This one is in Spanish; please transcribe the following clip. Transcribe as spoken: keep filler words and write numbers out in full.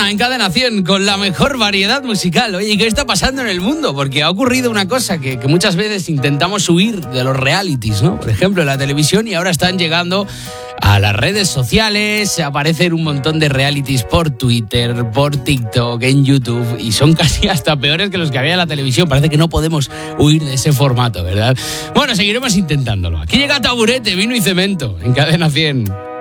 Madonna en Cadena cien con la mejor variedad musical. Oye, ¿qué está pasando en el mundo? Porque ha ocurrido una cosa que, que muchas veces intentamos huir de los realities, ¿no? Por ejemplo, en la televisión, y ahora están llegando a las redes sociales, aparecen un montón de realities por Twitter, por TikTok, en YouTube, y son casi hasta peores que los que había en la televisión. Parece que no podemos huir de ese formato, ¿verdad? Bueno, seguiremos intentándolo. Aquí llega Taburete, Vino y Cemento en Cadena cien.